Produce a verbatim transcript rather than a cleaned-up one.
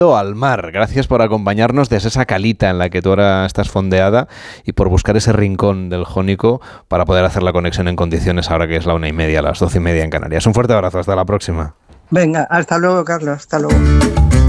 al mar. Gracias por acompañarnos desde esa calita en la que tú ahora estás fondeada y por buscar ese rincón del Jónico para poder hacer la conexión en condiciones ahora que es la una y media, las doce y media en Canarias. Un fuerte abrazo, hasta la próxima. Venga, hasta luego, Carlos, hasta luego.